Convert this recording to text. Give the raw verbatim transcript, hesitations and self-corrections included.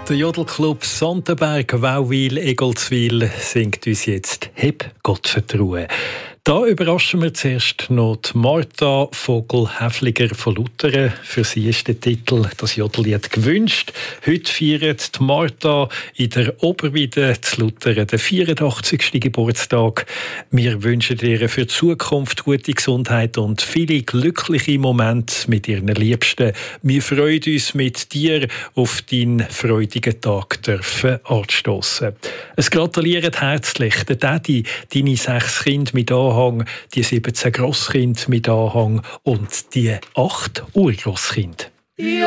Der Jodelclub Sontenberg, Wauwil, Egolswil singt uns jetzt «Heb Gottvertrauen». Da überraschen wir zuerst noch die Martha Vogel-Häfliger von Lutheren. Für sie ist der Titel «Das Jodellied» gewünscht. Heute feiert die Martha in der Oberweide zu Lutheren den vierundachtzigsten Geburtstag. Wir wünschen ihr für die Zukunft gute Gesundheit und viele glückliche Momente mit ihren Liebsten. Wir freuen uns mit dir auf deinen freudigen Tag dürfen anstossen. Es gratuliert herzlich der Daddy, deine sechs Kinder mit Anhang, die siebzehn Grosskinder mit Anhang und die acht Urgrosskinder. Ja.